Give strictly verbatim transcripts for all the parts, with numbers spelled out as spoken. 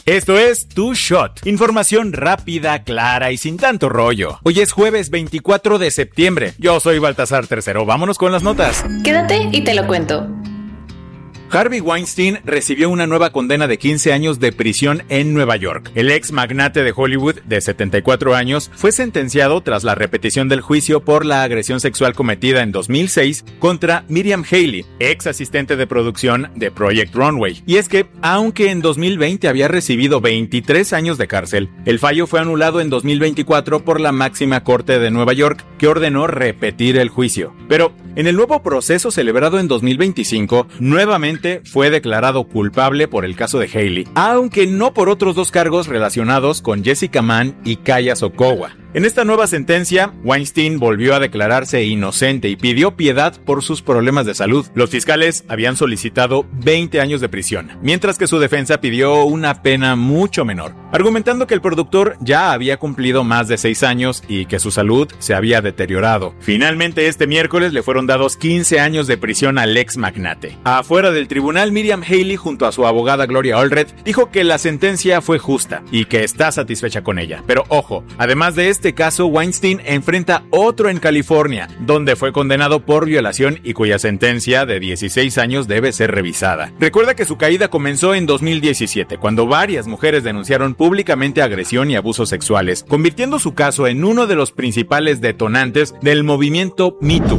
Esto es Tu Shot, información rápida, clara y sin tanto rollo. Hoy es jueves veinticuatro de septiembre. Yo soy Baltasar Tercero. Vámonos con las notas. Quédate y te lo cuento. Harvey Weinstein recibió una nueva condena de quince años de prisión en Nueva York. El ex magnate de Hollywood, de setenta y cuatro años, fue sentenciado tras la repetición del juicio por la agresión sexual cometida en dos mil seis contra Miriam Haley, ex asistente de producción de Project Runway. Y es que, aunque en dos mil veinte había recibido veintitrés años de cárcel, el fallo fue anulado en dos mil veinticuatro por la máxima corte de Nueva York, que ordenó repetir el juicio. Pero, en el nuevo proceso celebrado en dos mil veinticinco, nuevamente fue declarado culpable por el caso de Haley, aunque no por otros dos cargos relacionados con Jessica Mann y Kaya Sokowa. En esta nueva sentencia, Weinstein volvió a declararse inocente y pidió piedad por sus problemas de salud. Los fiscales habían solicitado veinte años de prisión, mientras que su defensa pidió una pena mucho menor, argumentando que el productor ya había cumplido más de seis años y que su salud se había deteriorado. Finalmente, este miércoles le fueron dados quince años de prisión al ex magnate. Afuera del tribunal, Miriam Haley, junto a su abogada Gloria Allred, dijo que la sentencia fue justa y que está satisfecha con ella. Pero ojo, además de este caso, Weinstein enfrenta otro en California, donde fue condenado por violación y cuya sentencia de dieciséis años debe ser revisada. Recuerda que su caída comenzó en dos mil diecisiete, cuando varias mujeres denunciaron públicamente agresión y abusos sexuales, convirtiendo su caso en uno de los principales detonantes del movimiento Me Too.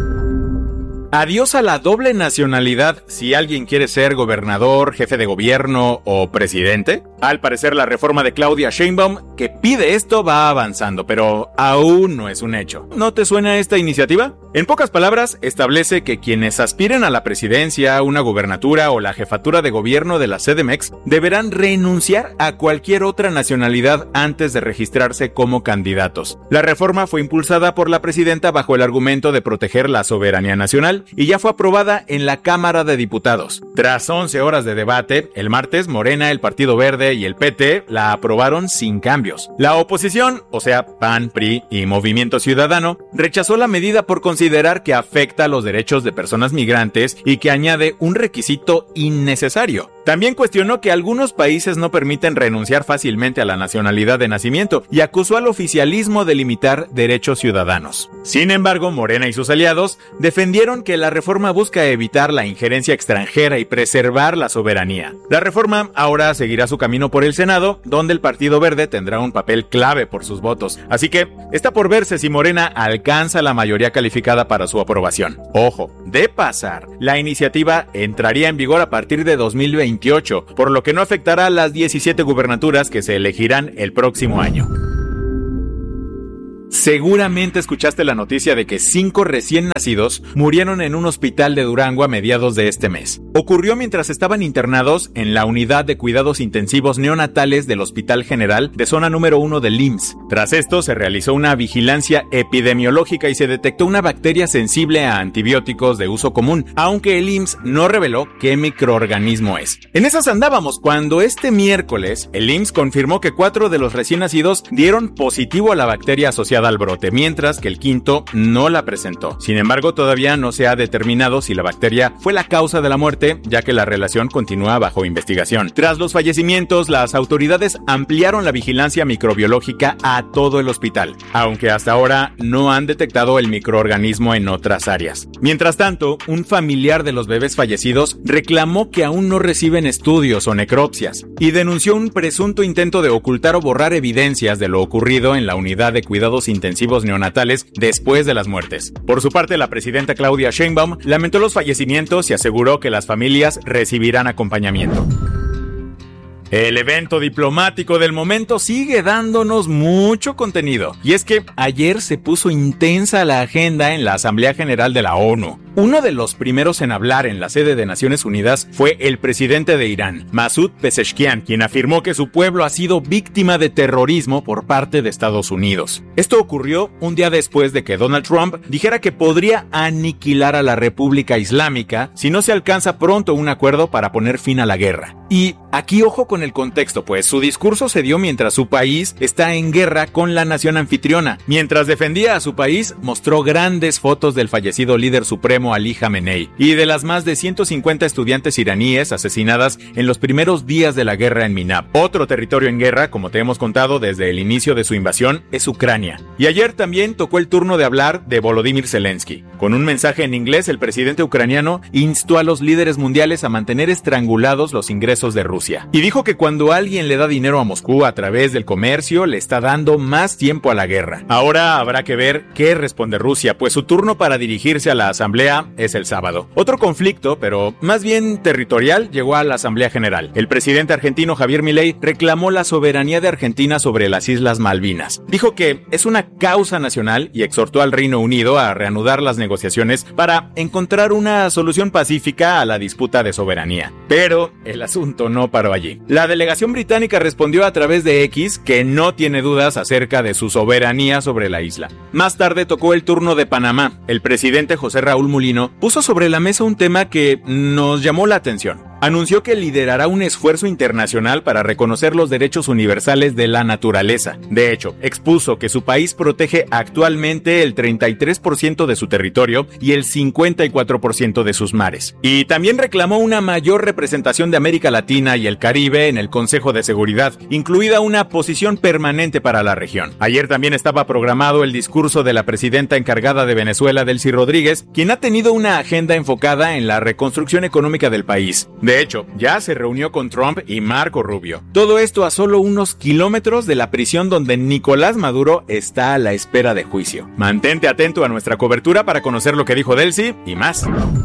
Adiós a la doble nacionalidad si alguien quiere ser gobernador, jefe de gobierno o presidente. Al parecer, la reforma de Claudia Sheinbaum que pide esto va avanzando, pero aún no es un hecho. ¿No te suena esta iniciativa? En pocas palabras, establece que quienes aspiren a la presidencia, una gubernatura o la jefatura de gobierno de la C D M X deberán renunciar a cualquier otra nacionalidad antes de registrarse como candidatos. La reforma fue impulsada por la presidenta bajo el argumento de proteger la soberanía nacional y ya fue aprobada en la Cámara de Diputados. Tras once horas de debate, el martes Morena, el Partido Verde y el P T la aprobaron sin cambios. La oposición, o sea, P A N, P R I y Movimiento Ciudadano, rechazó la medida por considerar que afecta a los derechos de personas migrantes y que añade un requisito innecesario. También cuestionó que algunos países no permiten renunciar fácilmente a la nacionalidad de nacimiento y acusó al oficialismo de limitar derechos ciudadanos. Sin embargo, Morena y sus aliados defendieron que la reforma busca evitar la injerencia extranjera y preservar la soberanía. La reforma ahora seguirá su camino por el Senado, donde el Partido Verde tendrá un papel clave por sus votos. Así que está por verse si Morena alcanza la mayoría calificada para su aprobación. Ojo, de pasar, la iniciativa entraría en vigor a partir de dos mil veintiocho, por lo que no afectará a las diecisiete gubernaturas que se elegirán el próximo año. Seguramente escuchaste la noticia de que cinco recién nacidos murieron en un hospital de Durango a mediados de este mes. Ocurrió mientras estaban internados en la unidad de cuidados intensivos neonatales del Hospital General de zona número uno del I M S S. Tras esto se realizó una vigilancia epidemiológica y se detectó una bacteria sensible a antibióticos de uso común, aunque el I M S S no reveló qué microorganismo es. En esas andábamos cuando este miércoles el I M S S confirmó que cuatro de los recién nacidos dieron positivo a la bacteria asociada al brote, mientras que el quinto no la presentó. Sin embargo, todavía no se ha determinado si la bacteria fue la causa de la muerte, ya que la relación continúa bajo investigación. Tras los fallecimientos, las autoridades ampliaron la vigilancia microbiológica a todo el hospital, aunque hasta ahora no han detectado el microorganismo en otras áreas. Mientras tanto, un familiar de los bebés fallecidos reclamó que aún no reciben estudios o necropsias y denunció un presunto intento de ocultar o borrar evidencias de lo ocurrido en la unidad de cuidados intensivos neonatales después de las muertes. Por su parte, la presidenta Claudia Sheinbaum lamentó los fallecimientos y aseguró que las familias recibirán acompañamiento. El evento diplomático del momento sigue dándonos mucho contenido. Y es que ayer se puso intensa la agenda en la Asamblea General de la ONU. Uno de los primeros en hablar en la sede de Naciones Unidas fue el presidente de Irán, Masoud Pezeshkian, quien afirmó que su pueblo ha sido víctima de terrorismo por parte de Estados Unidos. Esto ocurrió un día después de que Donald Trump dijera que podría aniquilar a la República Islámica si no se alcanza pronto un acuerdo para poner fin a la guerra. Y aquí ojo con el contexto, pues su discurso se dio mientras su país está en guerra con la nación anfitriona. Mientras defendía a su país, mostró grandes fotos del fallecido líder supremo Supremo Ali Jamenei y de las más de ciento cincuenta estudiantes iraníes asesinadas en los primeros días de la guerra en Minab. Otro territorio en guerra, como te hemos contado desde el inicio de su invasión, es Ucrania. Y ayer también tocó el turno de hablar de Volodymyr Zelensky. Con un mensaje en inglés, el presidente ucraniano instó a los líderes mundiales a mantener estrangulados los ingresos de Rusia. Y dijo que cuando alguien le da dinero a Moscú a través del comercio, le está dando más tiempo a la guerra. Ahora habrá que ver qué responde Rusia, pues su turno para dirigirse a la Asamblea es el sábado. Otro conflicto, pero más bien territorial, llegó a la Asamblea General. El presidente argentino Javier Milei reclamó la soberanía de Argentina sobre las Islas Malvinas. Dijo que es una causa nacional y exhortó al Reino Unido a reanudar las negociaciones para encontrar una solución pacífica a la disputa de soberanía. Pero el asunto no paró allí. La delegación británica respondió a través de X que no tiene dudas acerca de su soberanía sobre la isla. Más tarde tocó el turno de Panamá. El presidente José Raúl Mulino puso sobre la mesa un tema que nos llamó la atención. Anunció que liderará un esfuerzo internacional para reconocer los derechos universales de la naturaleza. De hecho, expuso que su país protege actualmente el treinta y tres por ciento de su territorio y el cincuenta y cuatro por ciento de sus mares. Y también reclamó una mayor representación de América Latina y el Caribe en el Consejo de Seguridad, incluida una posición permanente para la región. Ayer también estaba programado el discurso de la presidenta encargada de Venezuela, Delcy Rodríguez, quien ha tenido una agenda enfocada en la reconstrucción económica del país. De hecho, ya se reunió con Trump y Marco Rubio. Todo esto a solo unos kilómetros de la prisión donde Nicolás Maduro está a la espera de juicio. Mantente atento a nuestra cobertura para conocer lo que dijo Delcy y más.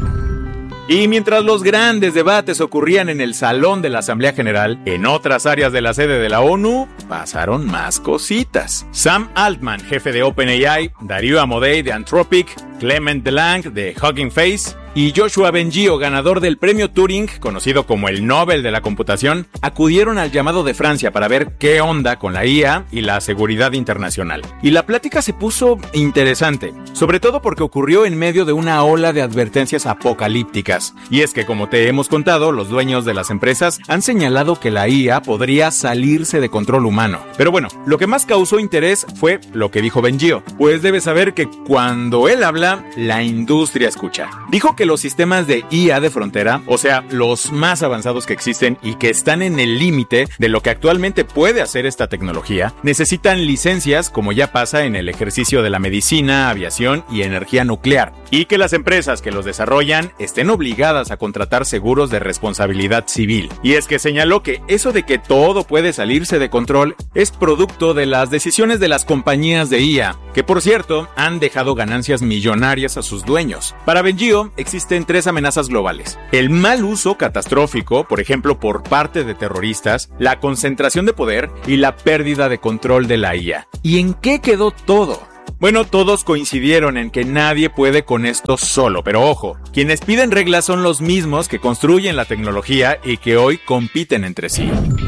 Y mientras los grandes debates ocurrían en el salón de la Asamblea General, en otras áreas de la sede de la ONU pasaron más cositas. Sam Altman, jefe de OpenAI, Darío Amodei de Anthropic, Clement DeLange de Hugging Face y Joshua Bengio, ganador del premio Turing, conocido como el Nobel de la computación, acudieron al llamado de Francia para ver qué onda con la I A y la seguridad internacional. Y la plática se puso interesante, sobre todo porque ocurrió en medio de una ola de advertencias apocalípticas. Y es que, como te hemos contado, los dueños de las empresas han señalado que la I A podría salirse de control humano. Pero bueno, lo que más causó interés fue lo que dijo Bengio, pues debes saber que cuando él habla, la industria escucha. Dijo que los sistemas de I A de frontera, o sea, los más avanzados que existen y que están en el límite de lo que actualmente puede hacer esta tecnología, necesitan licencias como ya pasa en el ejercicio de la medicina, aviación y energía nuclear, y que las empresas que los desarrollan estén obligadas a contratar seguros de responsabilidad civil. Y es que señaló que eso de que todo puede salirse de control es producto de las decisiones de las compañías de I A, que por cierto han dejado ganancias millonarias a sus dueños. Para Bengio, existen tres amenazas globales: el mal uso catastrófico, por ejemplo por parte de terroristas, la concentración de poder y la pérdida de control de la I A. ¿Y en qué quedó todo? Bueno, todos coincidieron en que nadie puede con esto solo, pero ojo, quienes piden reglas son los mismos que construyen la tecnología y que hoy compiten entre sí.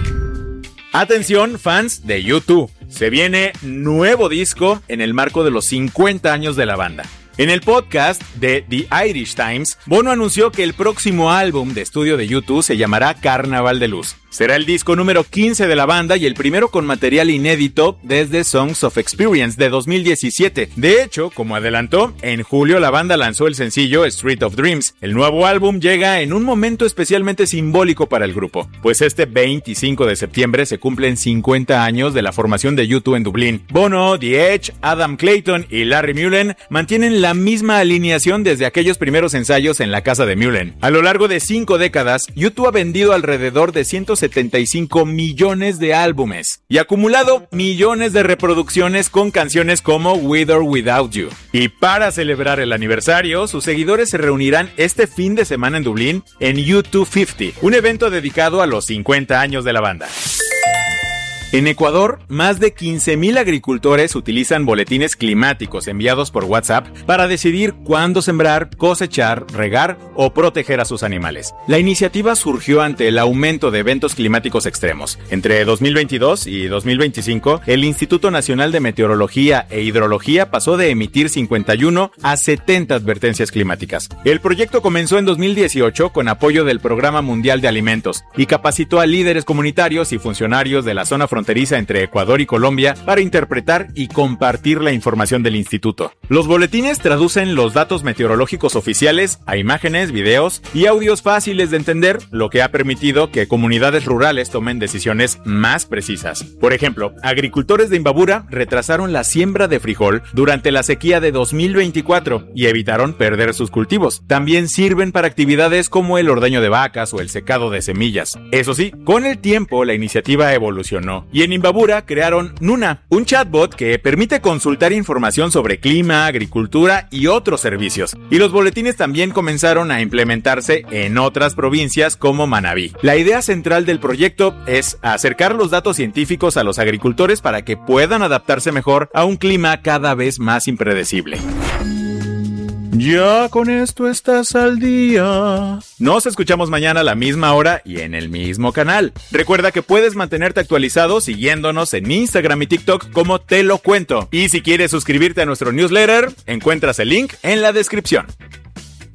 Atención, fans de U dos, se viene nuevo disco en el marco de los cincuenta años de la banda. En el podcast de The Irish Times, Bono anunció que el próximo álbum de estudio de U dos se llamará Carnaval de Luz. Será el disco número quince de la banda y el primero con material inédito desde Songs of Experience de dos mil diecisiete. De hecho, como adelantó, en julio la banda lanzó el sencillo Street of Dreams. El nuevo álbum llega en un momento especialmente simbólico para el grupo, pues este veinticinco de septiembre se cumplen cincuenta años de la formación de U dos en Dublín. Bono, The Edge, Adam Clayton y Larry Mullen mantienen la misma alineación desde aquellos primeros ensayos en la casa de Mullen. A lo largo de cinco décadas, U dos ha vendido alrededor de ciento setenta y cinco millones de álbumes y acumulado millones de reproducciones con canciones como With or Without You. Y para celebrar el aniversario, sus seguidores se reunirán este fin de semana en Dublín en U dos cincuenta, un evento dedicado a los cincuenta años de la banda. En Ecuador, más de quince mil agricultores utilizan boletines climáticos enviados por WhatsApp para decidir cuándo sembrar, cosechar, regar o proteger a sus animales. La iniciativa surgió ante el aumento de eventos climáticos extremos. Entre dos mil veintidós y dos mil veinticinco, el Instituto Nacional de Meteorología e Hidrología pasó de emitir cincuenta y uno a setenta advertencias climáticas. El proyecto comenzó en dos mil dieciocho con apoyo del Programa Mundial de Alimentos y capacitó a líderes comunitarios y funcionarios de la zona fronteriza fronteriza entre Ecuador y Colombia para interpretar y compartir la información del instituto. Los boletines traducen los datos meteorológicos oficiales a imágenes, videos y audios fáciles de entender, lo que ha permitido que comunidades rurales tomen decisiones más precisas. Por ejemplo, agricultores de Imbabura retrasaron la siembra de frijol durante la sequía de dos mil veinticuatro y evitaron perder sus cultivos. También sirven para actividades como el ordeño de vacas o el secado de semillas. Eso sí, con el tiempo la iniciativa evolucionó y en Imbabura crearon Nuna, un chatbot que permite consultar información sobre clima, agricultura y otros servicios. Y los boletines también comenzaron a implementarse en otras provincias como Manabí. La idea central del proyecto es acercar los datos científicos a los agricultores para que puedan adaptarse mejor a un clima cada vez más impredecible. Ya con esto estás al día. Nos escuchamos mañana a la misma hora y en el mismo canal. Recuerda que puedes mantenerte actualizado siguiéndonos en Instagram y TikTok como Te Lo Cuento. Y si quieres suscribirte a nuestro newsletter, encuentras el link en la descripción.